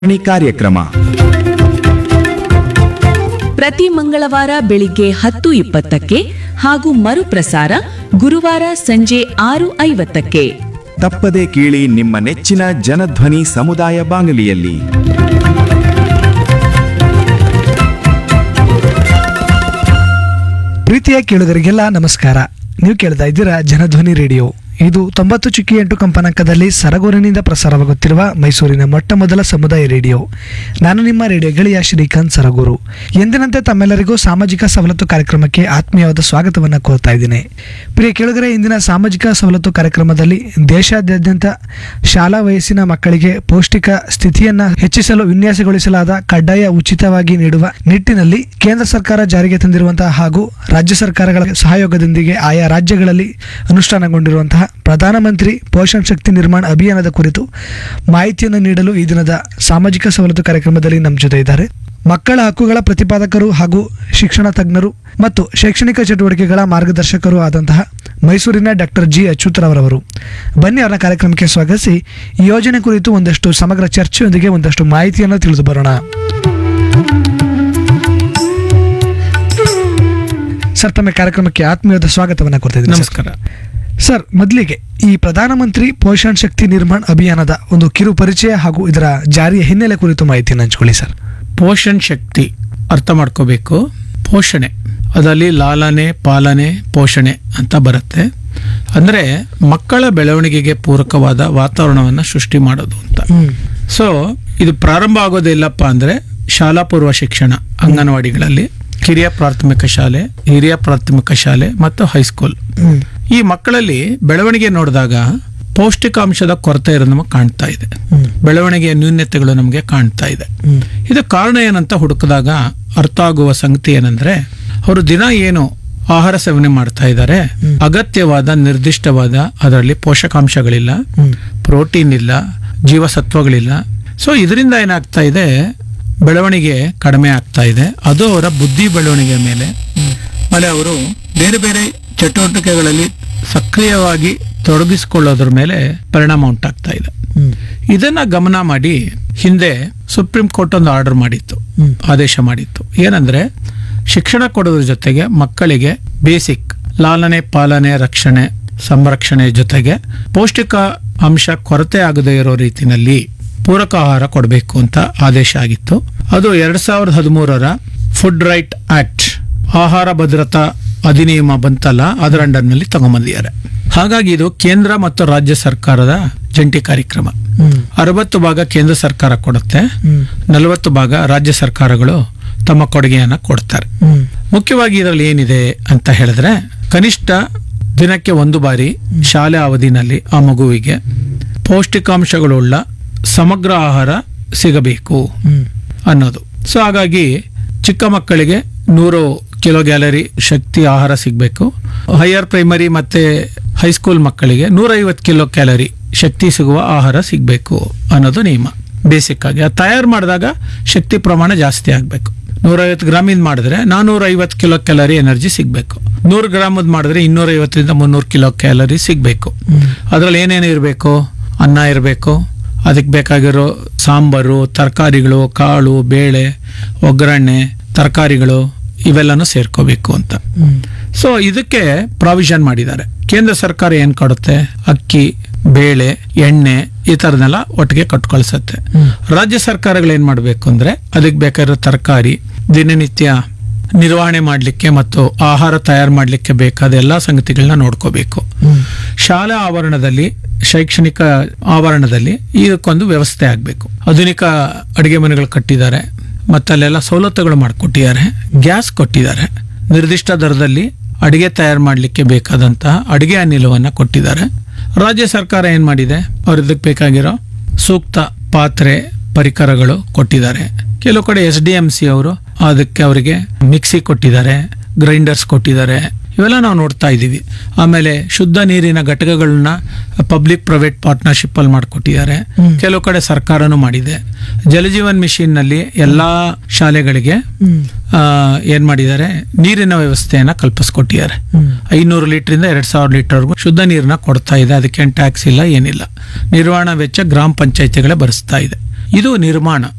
ಕಾರ್ಯಕ್ರಮ ಪ್ರತಿ ಮಂಗಳವಾರ ಬೆಳಿಗ್ಗೆ 10:20ಕ್ಕೆ ಹಾಗೂ ಮರುಪ್ರಸಾರ ಗುರುವಾರ ಸಂಜೆ 6:50ಕ್ಕೆ. ತಪ್ಪದೇ ಕೇಳಿ ನಿಮ್ಮ ನೆಚ್ಚಿನ ಜನಧ್ವನಿ ಸಮುದಾಯ ಬಾನುಲಿಯಲ್ಲಿ. ಪ್ರೀತಿಯ ಕೇಳುಗರಿಗೆಲ್ಲ ನಮಸ್ಕಾರ. ನೀವು ಕೇಳ್ತಾ ಇದ್ದೀರಾ ಜನಧ್ವನಿ ರೇಡಿಯೋ. ಇದು 90.8 ಕಂಪನಾಂಕದಲ್ಲಿ ಸರಗೂರಿನಿಂದ ಪ್ರಸಾರವಾಗುತ್ತಿರುವ ಮೈಸೂರಿನ ಮೊಟ್ಟ ಮೊದಲ ಸಮುದಾಯ ರೇಡಿಯೋ. ನಾನು ನಿಮ್ಮ ರೇಡಿಯೋ ಗೆಳೆಯ ಶ್ರೀಕಾಂತ್ ಸರಗೂರು. ಎಂದಿನಂತೆ ತಮ್ಮೆಲ್ಲರಿಗೂ ಸಾಮಾಜಿಕ ಸವಲತ್ತು ಕಾರ್ಯಕ್ರಮಕ್ಕೆ ಆತ್ಮೀಯವಾದ ಸ್ವಾಗತವನ್ನು ಕೋರ್ತಾ ಇದ್ದೀನಿ. ಪ್ರಿಯ ಕೇಳುಗರೆ, ಇಂದಿನ ಸಾಮಾಜಿಕ ಸವಲತ್ತು ಕಾರ್ಯಕ್ರಮದಲ್ಲಿ ದೇಶಾದ್ಯಂತ ಶಾಲಾ ವಯಸ್ಸಿನ ಮಕ್ಕಳಿಗೆ ಪೌಷ್ಟಿಕ ಸ್ಥಿತಿಯನ್ನು ಹೆಚ್ಚಿಸಲು ವಿನ್ಯಾಸಗೊಳಿಸಲಾದ ಕಡ್ಡಾಯ ಉಚಿತವಾಗಿ ನೀಡುವ ನಿಟ್ಟಿನಲ್ಲಿ ಕೇಂದ್ರ ಸರ್ಕಾರ ಜಾರಿಗೆ ತಂದಿರುವಂತಹ ಹಾಗೂ ರಾಜ್ಯ ಸರ್ಕಾರಗಳ ಸಹಯೋಗದೊಂದಿಗೆ ಆಯಾ ರಾಜ್ಯಗಳಲ್ಲಿ ಅನುಷ್ಠಾನಗೊಂಡಿರುವಂತಹ ಪ್ರಧಾನಮಂತ್ರಿ ಪೋಷಣ್ ಶಕ್ತಿ ನಿರ್ಮಾಣ ಅಭಿಯಾನದ ಕುರಿತು ಮಾಹಿತಿಯನ್ನು ನೀಡಲು ಈ ದಿನದ ಸಾಮಾಜಿಕ ಸವಲತ್ತು ಕಾರ್ಯಕ್ರಮದಲ್ಲಿ ನಮ್ಮ ಜೊತೆ ಇದ್ದಾರೆ ಮಕ್ಕಳ ಹಕ್ಕುಗಳ ಪ್ರತಿಪಾದಕರು ಹಾಗೂ ಶಿಕ್ಷಣ ತಜ್ಞರು ಮತ್ತು ಶೈಕ್ಷಣಿಕ ಚಟುವಟಿಕೆಗಳ ಮಾರ್ಗದರ್ಶಕರು ಆದಂತಹ ಮೈಸೂರಿನ ಡಾಕ್ಟರ್ ಜಿ ಅಚ್ಯುತರವರು. ಬನ್ನಿ ಅವರ ಕಾರ್ಯಕ್ರಮಕ್ಕೆ ಸ್ವಾಗತಿಸಿ ಈ ಯೋಜನೆ ಕುರಿತು ಒಂದಷ್ಟು ಸಮಗ್ರ ಚರ್ಚೆಯೊಂದಿಗೆ ಒಂದಷ್ಟು ಮಾಹಿತಿಯನ್ನು ತಿಳಿದು ಬರೋಣ. ಸರ್, ತಮ್ಮ ಕಾರ್ಯಕ್ರಮಕ್ಕೆ ಆತ್ಮೀಯವಾದ ಸ್ವಾಗತವನ್ನು ಕೊಡ್ತಿದ್ದೀನಿ. ನಮಸ್ಕಾರ ಸರ್, ಮೊದಲಿಗೆ ಈ ಪ್ರಧಾನಮಂತ್ರಿ ಪೋಷಣ್ ಶಕ್ತಿ ನಿರ್ಮಾಣ ಅಭಿಯಾನದ ಒಂದು ಕಿರು ಪರಿಚಯ ಹಾಗೂ ಇದರ ಜಾರಿಯ ಹಿನ್ನೆಲೆ ಕುರಿತು ಮಾಹಿತಿಯನ್ನು ಹಂಚಿಕೊಳ್ಳಿ ಸರ್. ಪೋಷಣ್ ಶಕ್ತಿ ಅರ್ಥ ಮಾಡ್ಕೋಬೇಕು. ಪೋಷಣೆ ಅದರಲ್ಲಿ ಲಾಲನೆ, ಪಾಲನೆ, ಪೋಷಣೆ ಅಂತ ಬರುತ್ತೆ. ಅಂದ್ರೆ ಮಕ್ಕಳ ಬೆಳವಣಿಗೆಗೆ ಪೂರಕವಾದ ವಾತಾವರಣವನ್ನು ಸೃಷ್ಟಿ ಮಾಡೋದು ಅಂತ. ಸೊ ಇದು ಪ್ರಾರಂಭ ಆಗೋದಿಲ್ಲಪ್ಪ ಅಂದ್ರೆ ಶಾಲಾ ಪೂರ್ವ ಶಿಕ್ಷಣ, ಅಂಗನವಾಡಿಗಳಲ್ಲಿ, ಕಿರಿಯ ಪ್ರಾಥಮಿಕ ಶಾಲೆ, ಹಿರಿಯ ಪ್ರಾಥಮಿಕ ಶಾಲೆ ಮತ್ತು ಹೈಸ್ಕೂಲ್. ಈ ಮಕ್ಕಳಲ್ಲಿ ಬೆಳವಣಿಗೆ ನೋಡಿದಾಗ ಪೌಷ್ಟಿಕಾಂಶದ ಕೊರತೆ ಇರೋದು ನಮಗೆ ಕಾಣ್ತಾ ಇದೆ. ಬೆಳವಣಿಗೆಯ ನ್ಯೂನ್ಯತೆಗಳು ನಮಗೆ ಕಾಣ್ತಾ ಇದೆ. ಇದು ಕಾರಣ ಏನಂತ ಹುಡುಕಿದಾಗ ಅರ್ಥ ಆಗುವ ಸಂಗತಿ ಏನಂದ್ರೆ, ಅವರು ದಿನ ಏನು ಆಹಾರ ಸೇವನೆ ಮಾಡ್ತಾ ಇದ್ದಾರೆ, ಅಗತ್ಯವಾದ ನಿರ್ದಿಷ್ಟವಾದ ಅದರಲ್ಲಿ ಪೋಷಕಾಂಶಗಳಿಲ್ಲ, ಪ್ರೋಟೀನ್ ಇಲ್ಲ, ಜೀವಸತ್ವಗಳಿಲ್ಲ. ಸೊ ಇದರಿಂದ ಏನಾಗ್ತಾ ಇದೆ, ಬೆಳವಣಿಗೆ ಕಡಿಮೆ ಆಗ್ತಾ ಇದೆ. ಅದು ಅವರ ಬುದ್ಧಿ ಬೆಳವಣಿಗೆ ಮೇಲೆ, ಆಮೇಲೆ ಅವರು ಬೇರೆ ಬೇರೆ ಚಟುವಟಿಕೆಗಳಲ್ಲಿ ಸಕ್ರಿಯವಾಗಿ ತೊಡಗಿಸಿಕೊಳ್ಳೋದ್ರ ಮೇಲೆ ಪರಿಣಾಮ ಉಂಟಾಗ್ತಾ ಇದೆ. ಇದನ್ನ ಗಮನ ಮಾಡಿ ಹಿಂದೆ ಸುಪ್ರೀಂ ಕೋರ್ಟ್ ಒಂದು ಆರ್ಡರ್ ಮಾಡಿತ್ತು, ಆದೇಶ ಮಾಡಿತ್ತು. ಏನಂದ್ರೆ, ಶಿಕ್ಷಣ ಕೊಡೋದ್ರ ಜೊತೆಗೆ ಮಕ್ಕಳಿಗೆ ಬೇಸಿಕ್ ಲಾಲನೆ, ಪಾಲನೆ, ರಕ್ಷಣೆ, ಸಂರಕ್ಷಣೆ ಜೊತೆಗೆ ಪೌಷ್ಟಿಕ ಅಂಶ ಕೊರತೆ ಆಗದೇ ಇರೋ ರೀತಿನಲ್ಲಿ ಪೂರಕ ಆಹಾರ ಕೊಡಬೇಕು ಅಂತ ಆದೇಶ ಆಗಿತ್ತು. ಅದು 2013ರ ಫುಡ್ ರೈಟ್ ಆಕ್ಟ್, ಆಹಾರ ಭದ್ರತಾ ಅಧಿನಿಯಮ ಬಂತಲ್ಲ, ಅದರ ಅಂಡರ್ನಲ್ಲಿ ತಗೊಂಬಂದಿದ್ದಾರೆ. ಹಾಗಾಗಿ ಇದು ಕೇಂದ್ರ ಮತ್ತು ರಾಜ್ಯ ಸರ್ಕಾರದ ಜಂಟಿ ಕಾರ್ಯಕ್ರಮ. 60 ಭಾಗ ಕೇಂದ್ರ ಸರ್ಕಾರ ಕೊಡುತ್ತೆ, 40 ಭಾಗ ರಾಜ್ಯ ಸರ್ಕಾರಗಳು ತಮ್ಮ ಕೊಡುಗೆಯನ್ನ ಕೊಡ್ತಾರೆ. ಮುಖ್ಯವಾಗಿ ಇದರಲ್ಲಿ ಏನಿದೆ ಅಂತ ಹೇಳಿದ್ರೆ, ಕನಿಷ್ಠ ದಿನಕ್ಕೆ 1 ಬಾರಿ ಶಾಲೆ ಅವಧಿನಲ್ಲಿ ಆ ಮಗುವಿಗೆ ಪೌಷ್ಟಿಕಾಂಶಗಳುಳ್ಳ ಸಮಗ್ರ ಆಹಾರ ಸಿಗಬೇಕು ಅನ್ನೋದು. ಸೊ ಹಾಗಾಗಿ ಚಿಕ್ಕ ಮಕ್ಕಳಿಗೆ 100 ಕಿಲೋ ಕ್ಯಾಲರಿ ಶಕ್ತಿ ಆಹಾರ ಸಿಗಬೇಕು. ಹೈಯರ್ ಪ್ರೈಮರಿ ಮತ್ತೆ ಹೈಸ್ಕೂಲ್ ಮಕ್ಕಳಿಗೆ 150 ಕಿಲೋ ಕ್ಯಾಲರಿ ಶಕ್ತಿ ಸಿಗುವ ಆಹಾರ ಸಿಗಬೇಕು ಅನ್ನೋದು ನಿಯಮ. ಬೇಸಿಕ್ ಆಗಿ ಅದು ತಯಾರು ಮಾಡಿದಾಗ ಶಕ್ತಿ ಪ್ರಮಾಣ ಜಾಸ್ತಿ ಆಗಬೇಕು. 150 ಗ್ರಾಮಿಂದ ಮಾಡಿದ್ರೆ 450 ಕಿಲೋ ಕ್ಯಾಲರಿ ಎನರ್ಜಿ ಸಿಗಬೇಕು. 100 ಗ್ರಾಮದ್ ಮಾಡಿದ್ರೆ 250ರಿಂದ 300 ಕಿಲೋ ಕ್ಯಾಲರಿ ಸಿಗಬೇಕು. ಅದರಲ್ಲಿ ಏನೇನು ಇರಬೇಕು? ಅನ್ನ ಇರಬೇಕು, ಅದಕ್ಕೆ ಬೇಕಾಗಿರೋ ಸಾಂಬಾರು, ತರಕಾರಿಗಳು, ಕಾಳು, ಬೇಳೆ, ಒಗ್ಗರಣೆ, ತರಕಾರಿಗಳು ಇವೆಲ್ಲನೂ ಸೇರ್ಕೋಬೇಕು ಅಂತ. ಸೊ ಇದಕ್ಕೆ ಪ್ರಾವಿಷನ್ ಮಾಡಿದ್ದಾರೆ. ಕೇಂದ್ರ ಸರ್ಕಾರ ಏನ್ ಕೊಡುತ್ತೆ? ಅಕ್ಕಿ, ಬೇಳೆ, ಎಣ್ಣೆ ಈ ತರನೆಲ್ಲ ಒಟ್ಟಿಗೆ ಕಟ್ಕೊಳ್ಸತ್ತೆ. ರಾಜ್ಯ ಸರ್ಕಾರಗಳು ಏನ್ ಮಾಡ್ಬೇಕು ಅಂದ್ರೆ, ಅದಕ್ಕೆ ಬೇಕಾಗಿರೋ ತರಕಾರಿ, ದಿನನಿತ್ಯ ನಿರ್ವಹಣೆ ಮಾಡಲಿಕ್ಕೆ ಮತ್ತು ಆಹಾರ ತಯಾರು ಮಾಡಲಿಕ್ಕೆ ಬೇಕಾದ ಎಲ್ಲಾ ಸಂಗತಿಗಳನ್ನ ನೋಡ್ಕೋಬೇಕು. ಶಾಲಾ ಆವರಣದಲ್ಲಿ, ಶೈಕ್ಷಣಿಕ ಆವರಣದಲ್ಲಿ ಇದಕ್ಕೊಂದು ವ್ಯವಸ್ಥೆ ಆಗಬೇಕು. ಆಧುನಿಕ ಅಡಿಗೆ ಮನೆಗಳು ಕಟ್ಟಿದ್ದಾರೆ, ಮತ್ತಲ್ಲೆಲ್ಲ ಸವಲತ್ತುಗಳು ಮಾಡಿಕೊಟ್ಟಿದ್ದಾರೆ, ಗ್ಯಾಸ್ ಕೊಟ್ಟಿದ್ದಾರೆ, ನಿರ್ದಿಷ್ಟ ದರದಲ್ಲಿ ಅಡಿಗೆ ತಯಾರು ಮಾಡಲಿಕ್ಕೆ ಬೇಕಾದಂತಹ ಅಡಿಗೆ ಅನಿಲವನ್ನ ಕೊಟ್ಟಿದ್ದಾರೆ. ರಾಜ್ಯ ಸರ್ಕಾರ ಏನ್ ಮಾಡಿದೆ, ಅವ್ರದಕ್ಕೆ ಬೇಕಾಗಿರೋ ಸೂಕ್ತ ಪಾತ್ರೆ, ಪರಿಕರಗಳು ಕೊಟ್ಟಿದ್ದಾರೆ. ಕೆಲವು ಕಡೆ SDMC ಅವರು ಅದಕ್ಕೆ ಅವರಿಗೆ ಮಿಕ್ಸಿ ಕೊಟ್ಟಿದ್ದಾರೆ, ಗ್ರೈಂಡರ್ಸ್ ಕೊಟ್ಟಿದ್ದಾರೆ. ಇವೆಲ್ಲ ನಾವು ನೋಡ್ತಾ ಇದ್ದೀವಿ. ಆಮೇಲೆ ಶುದ್ಧ ನೀರಿನ ಘಟಕಗಳನ್ನ ಪಬ್ಲಿಕ್ ಪ್ರೈವೇಟ್ ಪಾರ್ಟ್ನರ್ಶಿಪ್ ಅಲ್ಲಿ ಮಾಡಿಕೊಟ್ಟಿದ್ದಾರೆ. ಕೆಲವು ಕಡೆ ಸರ್ಕಾರನೂ ಮಾಡಿದೆ. ಜಲಜೀವನ್ ಮಿಷನ್ ನಲ್ಲಿ ಎಲ್ಲಾ ಶಾಲೆಗಳಿಗೆ ಏನ್ ಮಾಡಿದ್ದಾರೆ, ನೀರಿನ ವ್ಯವಸ್ಥೆಯನ್ನ ಕಲ್ಪಿಸ್ಕೊಟ್ಟಿದ್ದಾರೆ. 500 ಲೀಟರ್ 2000 ಲೀಟರ್ವರೆಗೂ ಶುದ್ಧ ನೀರನ್ನ ಕೊಡ್ತಾ ಇದೆ. ಅದಕ್ಕೇನು ಟ್ಯಾಕ್ಸ್ ಇಲ್ಲ, ಏನಿಲ್ಲ. ನಿರ್ವಹಣಾ ವೆಚ್ಚ ಗ್ರಾಮ ಪಂಚಾಯತಿಗಳೇ ಭರಿಸ್ತಾ ಇದೆ. ಇದು ನಿರ್ಮಾಣ.